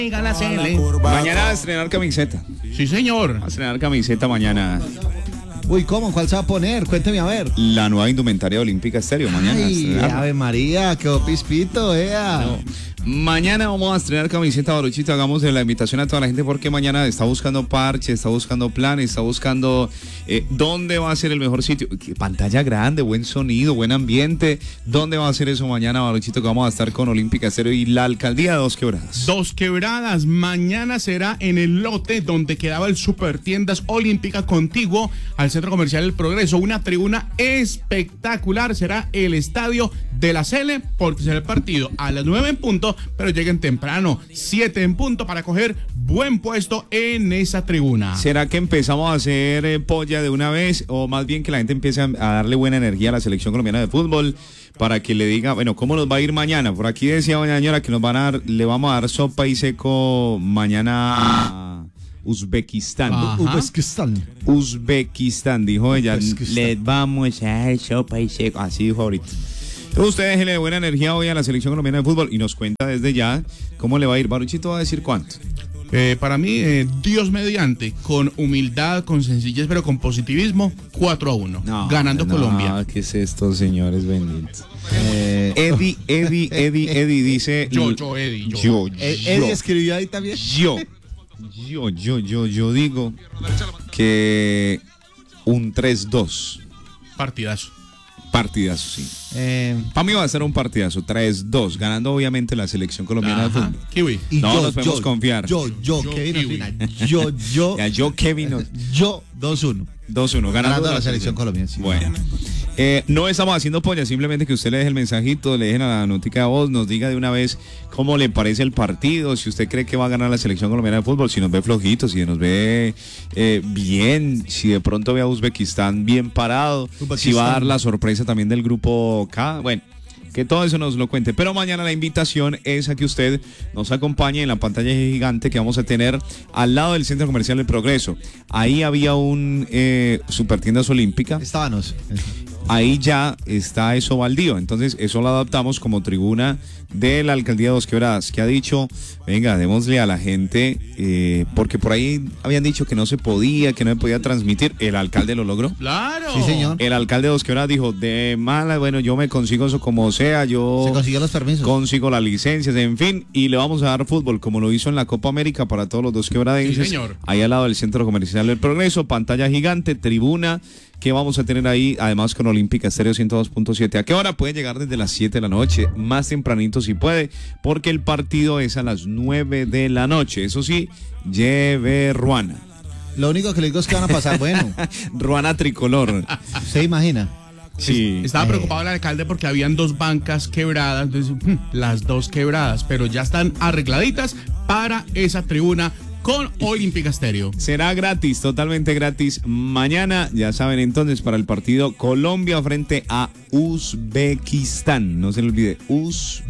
Mañana a estrenar camiseta. Sí, señor. A estrenar camiseta mañana. Uy, ¿cómo? ¿Cuál se va a poner? Cuénteme a ver. La nueva indumentaria Olímpica Estéreo. Mañana. Ay, Ave María, quedó pispito, No. Mañana vamos a estrenar camiseta, Baruchito. Hagamos la invitación a toda la gente porque mañana está buscando parche, está buscando planes, está buscando dónde va a ser el mejor sitio. Pantalla grande, buen sonido, buen ambiente. ¿Dónde va a ser eso mañana, Baruchito? Que vamos a estar con Olímpica Estéreo y la alcaldía de Dos Quebradas. Dos Quebradas. Mañana será en el lote donde quedaba el Supertiendas Olímpica contiguo al Centro Comercial El Progreso. Una tribuna espectacular. Será el estadio de la Cele porque será el partido a las 9 en punto, pero lleguen temprano, 7 en punto para coger buen puesto en esa tribuna. ¿Será que empezamos a hacer polla de una vez o más bien que la gente empiece a darle buena energía a la selección colombiana de fútbol para que le diga, bueno, cómo nos va a ir mañana? Por aquí decía doña señora que le vamos a dar sopa y seco mañana a Uzbekistán. Uzbekistán, dijo ella. Le vamos a dar sopa y seco. Así dijo ahorita. Entonces usted déjele buena energía hoy a la selección colombiana de fútbol y nos cuenta desde ya cómo le va a ir. Baruchito va a decir cuánto. Para mí, Dios mediante, con humildad, con sencillez, pero con positivismo, 4-1, ganando Colombia. ¿Qué es esto, señores benditos? Eddie dice... Eddie escribió ahí también. Yo digo que un 3-2. Partidazo, sí. Para mí va a ser un partidazo, 3-2, ganando obviamente la selección colombiana de fútbol. Kiwi. No nos podemos confiar. Kevin. Yo, 2-1. 2-1, ganando la selección colombiana. Sí. Bueno. No estamos haciendo polla, simplemente que usted le deje el mensajito, le dejen a la notica de voz, nos diga de una vez cómo le parece el partido, si usted cree que va a ganar la selección colombiana de fútbol, si nos ve flojito, si nos ve bien, si de pronto ve a Uzbekistán bien parado, si va a dar la sorpresa también del grupo K, bueno. Que todo eso nos lo cuente. Pero mañana la invitación es a que usted nos acompañe en la pantalla gigante que vamos a tener al lado del Centro Comercial El Progreso. Ahí había un Supertiendas Olímpica. Estábamos. Ahí ya está eso baldío. Entonces eso lo adaptamos como tribuna de la alcaldía de Dos Quebradas, que ha dicho, venga, démosle a la gente, porque por ahí habían dicho que no se podía, que no se podía transmitir. El alcalde lo logró. ¡Claro! Sí, señor. El alcalde de Dos Quebradas dijo, de mala, bueno, yo me consigo eso como sea, yo... Se consiguió los permisos. Consigo las licencias, en fin, y le vamos a dar fútbol, como lo hizo en la Copa América para todos los dos quebradenses. Sí, señor. Ahí al lado del Centro Comercial del Progreso, pantalla gigante, tribuna, que vamos a tener ahí, además con Olímpica Estéreo 102.7. ¿A qué hora? Puede llegar desde las 7 de la noche, más tempranito si puede, porque el partido es a las 9 de la noche. Eso sí, lleve ruana. Lo único que le digo es que van a pasar, bueno. Ruana tricolor. ¿Se imagina? Sí. Estaba preocupado el alcalde porque habían 2 bancas quebradas, entonces, las 2 quebradas, pero ya están arregladitas para esa tribuna con Olímpica Estéreo. Será gratis, totalmente gratis. Mañana, ya saben entonces, para el partido Colombia frente a Uzbekistán. No se le olvide, Uzbekistán.